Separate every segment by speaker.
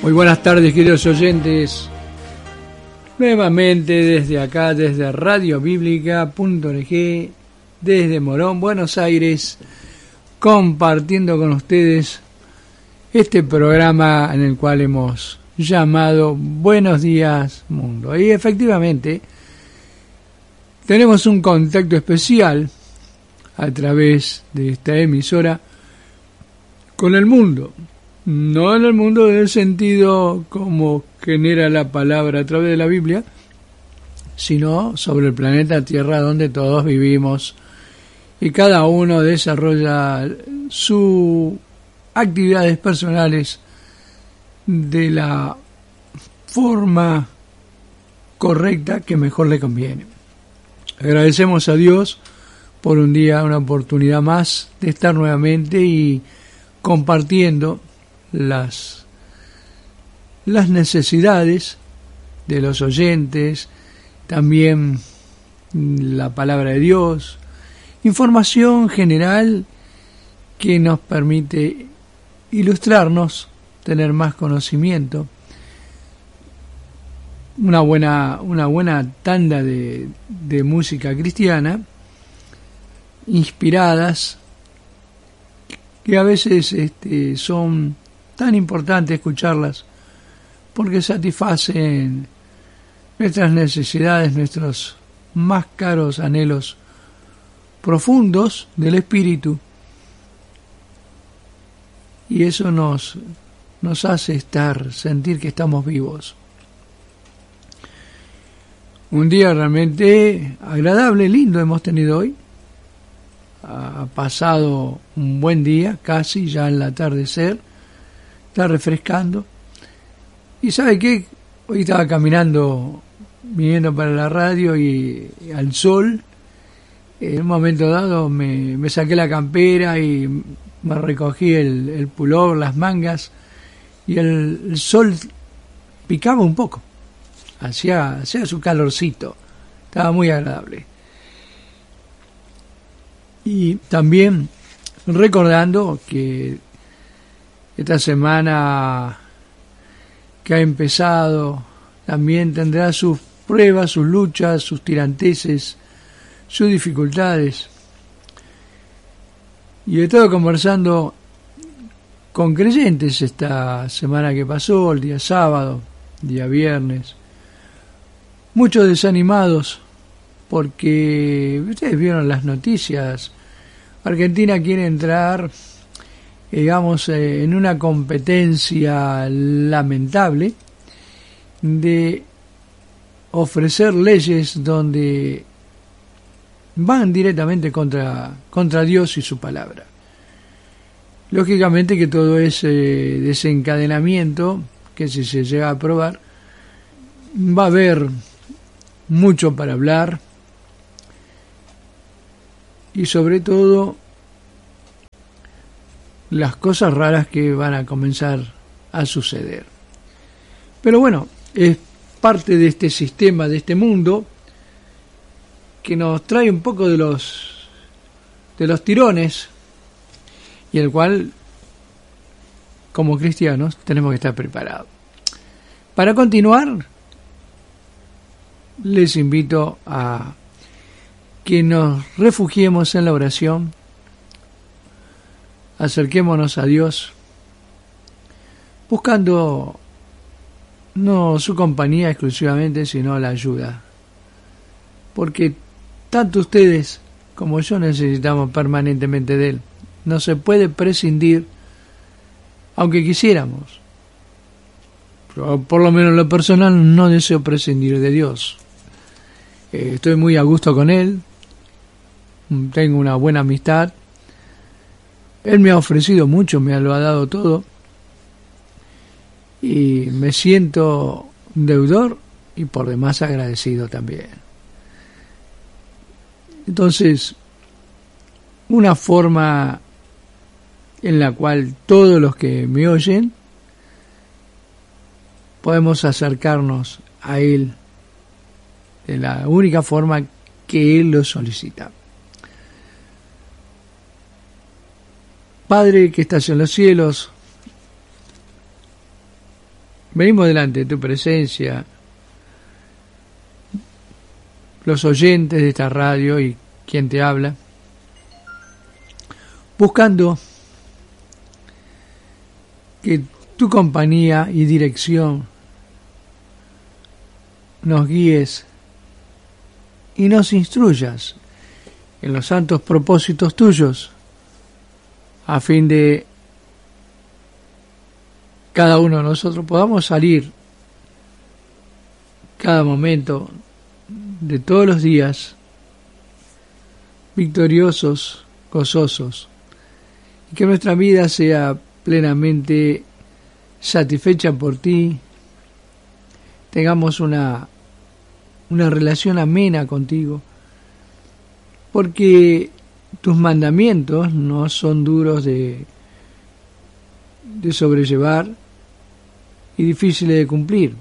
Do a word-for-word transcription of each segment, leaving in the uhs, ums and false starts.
Speaker 1: Muy buenas tardes, queridos oyentes. Nuevamente desde acá, desde radio bíblica punto org, desde Morón, Buenos Aires, compartiendo con ustedes este programa en el cual hemos llamado Buenos Días Mundo. Y efectivamente tenemos un contacto especial a través de esta emisora con el mundo. No en el mundo en el sentido como genera la palabra a través de la Biblia, sino sobre el planeta Tierra donde todos vivimos y cada uno desarrolla sus actividades personales de la forma correcta que mejor le conviene. Agradecemos a Dios por un día, una oportunidad más de estar nuevamente y compartiendo las, las necesidades de los oyentes, también la palabra de Dios, información general que nos permite ilustrarnos, tener más conocimiento, una buena, una buena tanda de, de música cristiana, inspiradas, que a veces este, son tan importantes escucharlas porque satisfacen nuestras necesidades, nuestros más caros anhelos profundos del espíritu, y eso nos, nos hace estar, sentir que estamos vivos. Un día realmente agradable, lindo hemos tenido hoy. Ha pasado un buen día, casi ya el atardecer, está refrescando. Y ¿sabe qué? Hoy estaba caminando, viniendo para la radio y, y al sol. En un momento dado me, me saqué la campera y me recogí el, el pullover, las mangas, y el, el sol picaba un poco. Hacía, hacía su calorcito, estaba muy agradable. Y también recordando que esta semana que ha empezado también tendrá sus pruebas, sus luchas, sus tiranteses, sus dificultades. Y he estado conversando con creyentes esta semana que pasó, el día sábado, día viernes, muchos desanimados porque ustedes vieron las noticias. Argentina quiere entrar, digamos, eh, en una competencia lamentable de ofrecer leyes donde van directamente contra, contra Dios y su palabra. Lógicamente que todo ese desencadenamiento, que si se llega a aprobar, va a haber mucho para hablar, y sobre todo las cosas raras que van a comenzar a suceder. Pero bueno, es parte de este sistema, de este mundo, que nos trae un poco de los de los tirones, y el cual, como cristianos, tenemos que estar preparados. Para continuar, les invito a que nos refugiemos en la oración, acerquémonos a Dios, buscando no su compañía exclusivamente, sino la ayuda. Porque tanto ustedes como yo necesitamos permanentemente de Él. No se puede prescindir, aunque quisiéramos. Pero por lo menos en lo personal no deseo prescindir de Dios. Eh, estoy muy a gusto con Él. Tengo una buena amistad. Él me ha ofrecido mucho, me lo ha dado todo. Y me siento deudor y por demás agradecido también. Entonces, una forma en la cual todos los que me oyen podemos acercarnos a Él de la única forma que Él lo solicita. Padre que estás en los cielos, venimos delante de tu presencia, los oyentes de esta radio y quien te habla, buscando que tu compañía y dirección nos guíes y nos instruyas en los santos propósitos tuyos, a fin de cada uno de nosotros podamos salir cada momento de todos los días victoriosos, gozosos, y que nuestra vida sea plenamente satisfecha por ti, tengamos una, una relación amena contigo, porque tus mandamientos no son duros de, de sobrellevar y difíciles de cumplir.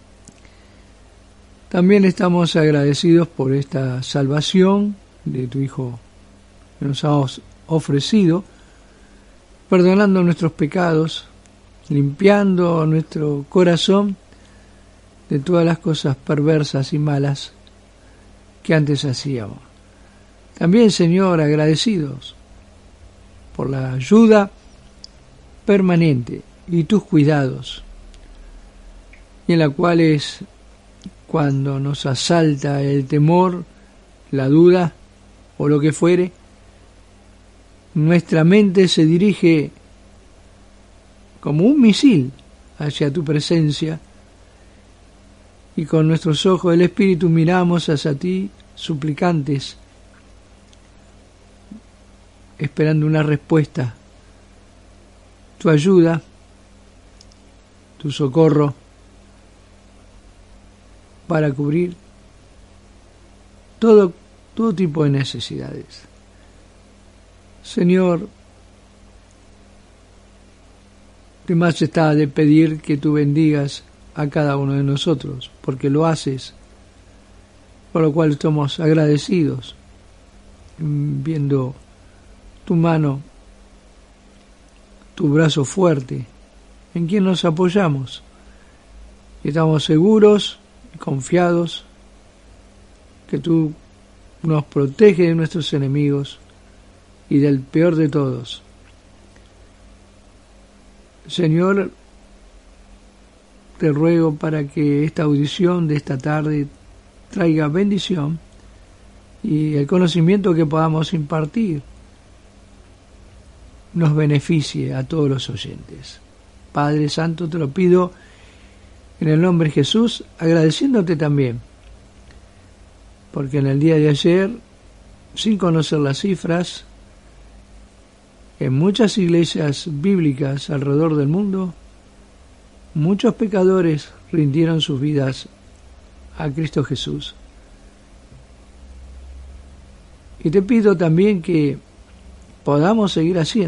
Speaker 1: También estamos agradecidos por esta salvación de tu Hijo que nos has ofrecido, perdonando nuestros pecados, limpiando nuestro corazón de todas las cosas perversas y malas que antes hacíamos. También, Señor, agradecidos por la ayuda permanente y tus cuidados, y en la cual es cuando nos asalta el temor, la duda o lo que fuere, nuestra mente se dirige como un misil hacia tu presencia, y con nuestros ojos del Espíritu miramos hacia ti, suplicantes, esperando una respuesta, tu ayuda, tu socorro, para cubrir todo, todo tipo de necesidades. Señor, de más está de pedir que tú bendigas a cada uno de nosotros, porque lo haces, por lo cual estamos agradecidos, viendo tu mano, tu brazo fuerte, en quien nos apoyamos, y estamos seguros y confiados que tú nos proteges de nuestros enemigos y del peor de todos. Señor, te ruego para que esta audición de esta tarde traiga bendición y el conocimiento que podamos impartir nos beneficie a todos los oyentes. Padre Santo, te lo pido en el nombre de Jesús, agradeciéndote también, porque en el día de ayer, sin conocer las cifras, en muchas iglesias bíblicas alrededor del mundo, muchos pecadores rindieron sus vidas a Cristo Jesús. Y te pido también que podamos seguir haciendo